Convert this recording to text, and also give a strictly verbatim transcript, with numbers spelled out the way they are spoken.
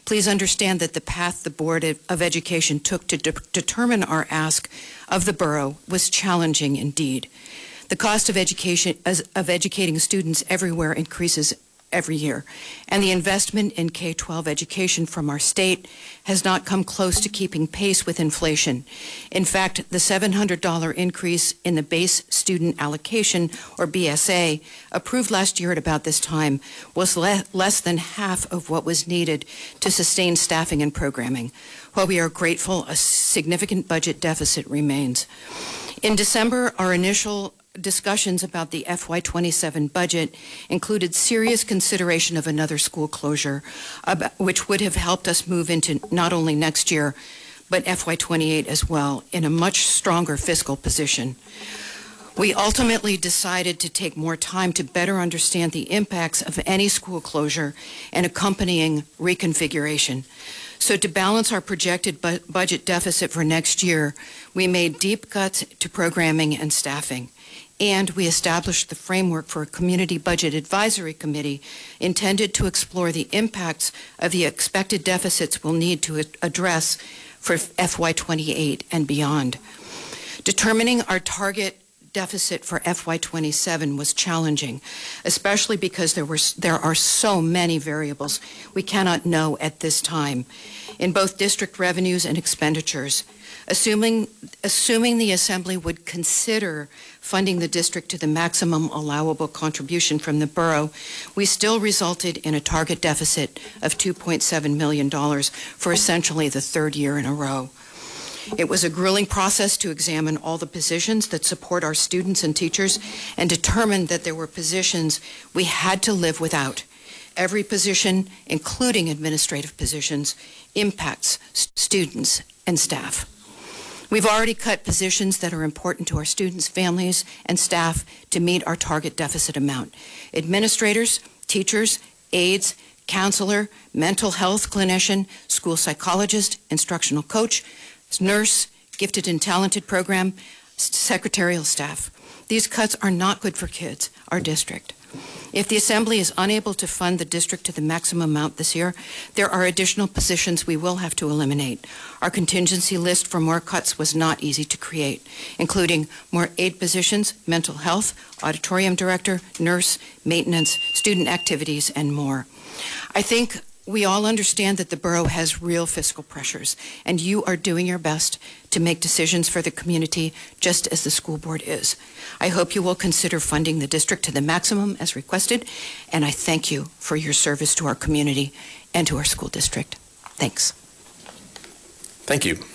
Please understand that the path the Board of Education took to de- determine our ask of the borough was challenging indeed. The cost of education of educating students everywhere increases every year, and the investment in K twelve education from our state has not come close to keeping pace with inflation. In fact, the seven hundred dollars increase in the base student allocation, or B S A, approved last year at about this time, was le- less than half of what was needed to sustain staffing and programming. While we are grateful, a significant budget deficit remains. In December, our initial discussions about the F Y twenty-seven budget included serious consideration of another school closure, about, which would have helped us move into not only next year, but F Y twenty-eight as well, in a much stronger fiscal position. We ultimately decided to take more time to better understand the impacts of any school closure and accompanying reconfiguration. So to balance our projected bu- budget deficit for next year, we made deep cuts to programming and staffing. And we established the framework for a community budget advisory committee intended to explore the impacts of the expected deficits we'll need to address for F Y twenty-eight and beyond. Determining our target deficit for F Y twenty-seven was challenging, especially because there were there are so many variables we cannot know at this time in both district revenues and expenditures. Assuming, assuming the Assembly would consider funding the district to the maximum allowable contribution from the borough, we still resulted in a target deficit of two point seven million dollars for essentially the third year in a row. It was a grueling process to examine all the positions that support our students and teachers and determine that there were positions we had to live without. Every position, including administrative positions, impacts students and staff. We've already cut positions that are important to our students, families, and staff to meet our target deficit amount. Administrators, teachers, aides, counselor, mental health clinician, school psychologist, instructional coach, nurse, gifted and talented program, secretarial staff. These cuts are not good for kids, our district. If the Assembly is unable to fund the district to the maximum amount this year, there are additional positions we will have to eliminate. Our contingency list for more cuts was not easy to create, including more aid positions, mental health, auditorium director, nurse, maintenance, student activities, and more. I think we all understand that the borough has real fiscal pressures, and you are doing your best to make decisions for the community, just as the school board is. I hope you will consider funding the district to the maximum as requested, and I thank you for your service to our community and to our school district. Thanks. Thank you.